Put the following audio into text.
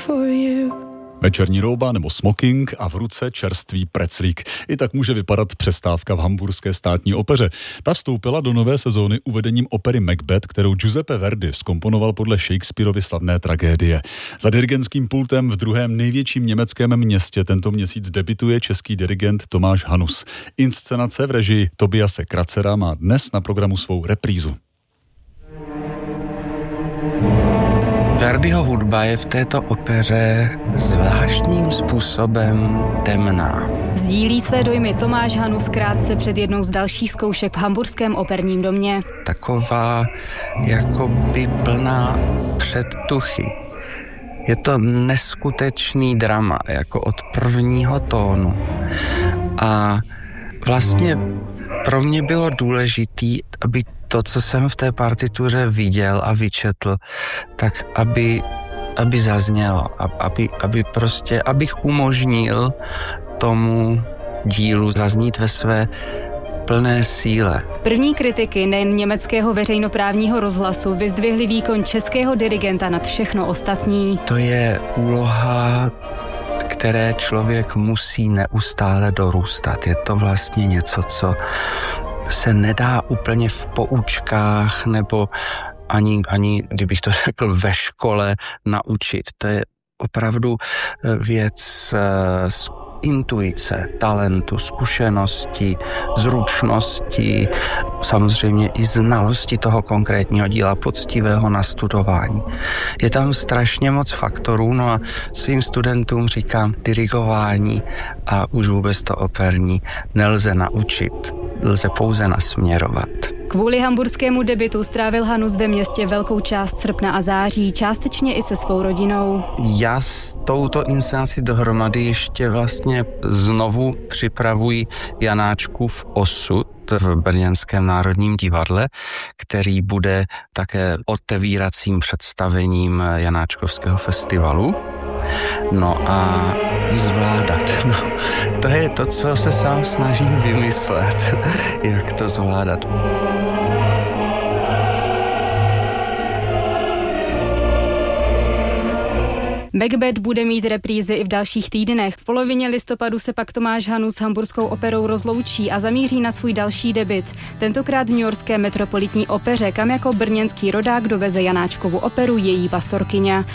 for you. Večerní rouba nebo smoking a v ruce čerstvý preclík. I tak může vypadat přestávka v Hamburské státní opeře. Ta vstoupila do nové sezóny uvedením opery Macbeth, kterou Giuseppe Verdi zkomponoval podle Shakespearovy slavné tragédie. Za dirigentským pultem v druhém největším německém městě tento měsíc debutuje český dirigent Tomáš Hanus. Inscenace v režii Tobiase Kracera má dnes na programu svou reprízu. Verdiho hudba je v této opeře zvláštním způsobem temná. Sdílí své dojmy Tomáš Hanus krátce před jednou z dalších zkoušek v Hamburském operním domě. Taková jakoby plná předtuchy. Je to neskutečný drama, jako od prvního tónu. A vlastně pro mě bylo důležitý, aby to, co jsem v té partituře viděl a vyčetl, tak aby zaznělo, abych umožnil tomu dílu zaznít ve své plné síle. První kritiky nejen německého veřejnoprávního rozhlasu vyzdvihli výkon českého dirigenta nad všechno ostatní. To je úloha, které člověk musí neustále dorůstat. Je to vlastně něco, co se nedá úplně v poučkách nebo ani kdybych to řekl, ve škole naučit. To je opravdu věc intuice, talentu, zkušenosti, zručnosti, samozřejmě i znalosti toho konkrétního díla, poctivého nastudování. Je tam strašně moc faktorů, no a svým studentům říkám, dirigování a už vůbec to operní nelze naučit, lze pouze nasměrovat. Kvůli hamburskému debutu strávil Hanus ve městě velkou část srpna a září, částečně i se svou rodinou. Já s touto inscenací dohromady ještě vlastně znovu připravuji Janáčkův osud v Brněnském národním divadle, který bude také otevíracím představením Janáčkovského festivalu. No a zvládat. No, to je to, co se sám snažím vymyslet, jak to zvládat. Macbeth bude mít reprízy i v dalších týdnech. V polovině listopadu se pak Tomáš Hanus s Hamburskou operou rozloučí a zamíří na svůj další debut. Tentokrát v newyorské metropolitní opeře, kam jako brněnský rodák doveze Janáčkovu operu Její pastorkyně.